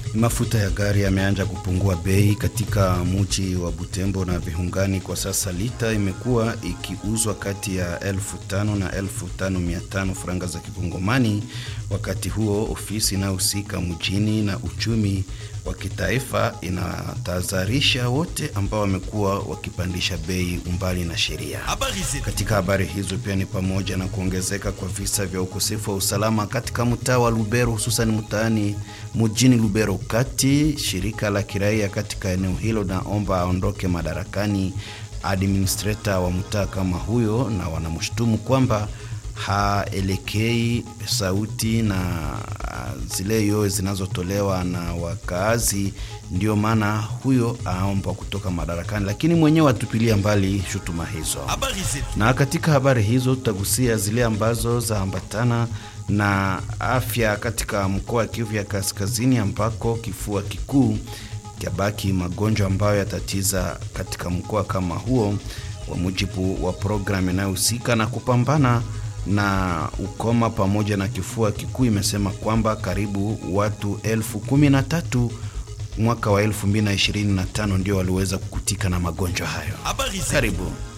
Mafuta ya gari yameanza kupungua bei katika mji wa Butembo na Vihungani. Kwa sasa lita imekuwa ikiuzwa kati ya 1500 na 1500 franga za kikongomani. Wakati huo ofisi inayohusika mjini na uchumi wa kitaifa inatahadharisha wote ambao wamekuwa wakipandisha bei umbali na sheria. Katika habari hizo pia ni pamoja na kuongezeka kwa visa vya ukosefu wa usalama katika mtaa wa Lubero, hususan mtaani mjini Lubero kati. Shirika la kiraia katika eneo hilo naomba aondoke madarakani administrator wa mtaa kama huyo, na wanamshtumu kwamba haelekei sauti na zile yoe zinazotolewa na wakaazi, ndio maana huyo aomba kutoka madarakani, lakini mwenyewe atupilia mbali shutuma hizo. Na katika habari hizo tutagusia zile ambazo zaambatana na afya katika mkoa wa Kivu ya Kaskazini, ambako kifua kikuu kabaki magonjwa ambayo yatatiza katika mkoa kama huo. Kwa mujibu wa programu inayohusika na kupambana na ukoma pamoja na kifua kikuu, imesema kwamba karibu watu 13,000 mwaka wa 2025 ndio waliweza kukutika na magonjwa hayo. Karibu.